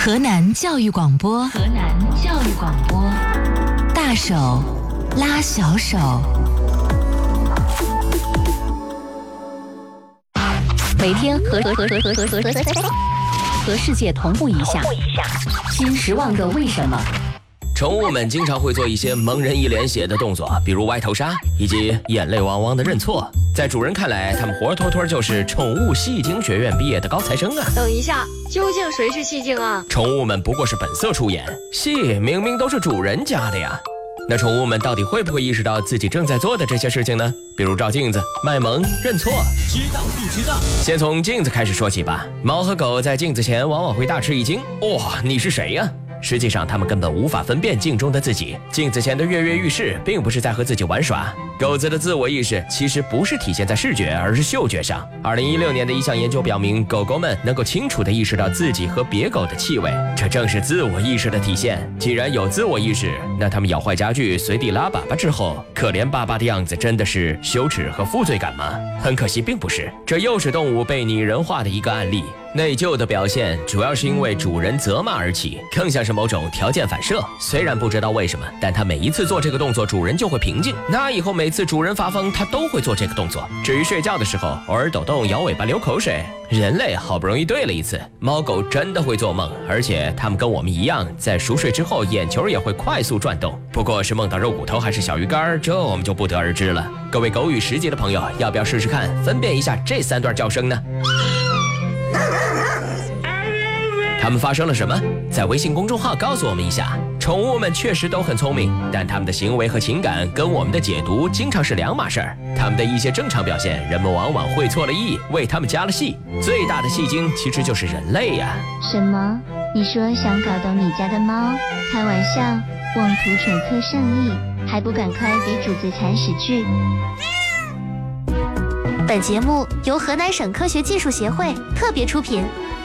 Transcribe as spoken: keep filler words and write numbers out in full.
河南教育广播，河南教育广播，大手拉小手，每天和和和和和和和和和世界同步一下，新十万个为什么。 宠物们经常会做一些蒙人一脸血的动作，比如歪头杀以及眼泪汪汪的认错。在主人看来，他们活脱脱就是宠物戏精学院毕业的高材生啊！ 等一下，究竟谁是戏精啊？ 宠物们不过是本色出演，戏明明都是主人加的呀。那宠物们到底会不会意识到自己正在做的这些事情呢？比如照镜子、卖萌、认错。 知道不知道？ 先从镜子开始说起吧。猫和狗在镜子前往往会大吃一惊，哇，你是谁呀？实际上，他们根本无法分辨镜中的自己。镜子前的跃跃欲试，并不是在和自己玩耍。狗子的自我意识其实不是体现在视觉，而是嗅觉上。二零一六年的一项研究表明，狗狗们能够清楚地意识到自己和别狗的气味，这正是自我意识的体现。既然有自我意识，那它们咬坏家具、随地拉粑粑之后，可怜巴巴的样子，真的是羞耻和负罪感吗？很可惜，并不是。这又是动物被拟人化的一个案例。内疚的表现主要是因为主人责骂而起，更像是某种条件反射。虽然不知道为什么，但它每一次做这个动作，主人就会平静。那以后每次主人发疯，它都会做这个动作。至于睡觉的时候，偶尔抖动、摇尾巴、流口水，人类好不容易对了一次，猫狗真的会做梦，而且它们跟我们一样，在熟睡之后，眼球也会快速转动。不过是梦到肉骨头还是小鱼干，这我们就不得而知了。各位狗语十级的朋友，要不要试试看，分辨一下这三段叫声呢？他们发生了什么？在微信公众号告诉我们一下。宠物们确实都很聪明，但它们的行为和情感跟我们的解读经常是两码事儿。它们的一些正常表现，人们往往会错了意，为它们加了戏。最大的戏精其实就是人类呀、 啊！什么？你说想搞懂你家的猫？开玩笑，妄图宠客胜意，还不赶快给主子铲屎去！ 本节目由河南省科学技术协会特别出品。